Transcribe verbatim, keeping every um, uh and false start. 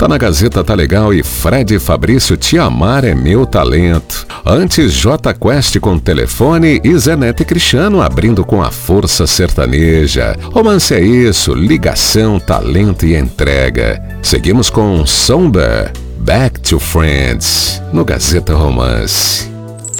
Tá na Gazeta Tá Legal e Fred Fabrício, Te Amar é Meu Talento. Antes, J Quest com Telefone e Zenete Cristiano abrindo com A Força Sertaneja. Romance é isso, ligação, talento e entrega. Seguimos com Somber, Back to Friends, no Gazeta Romance.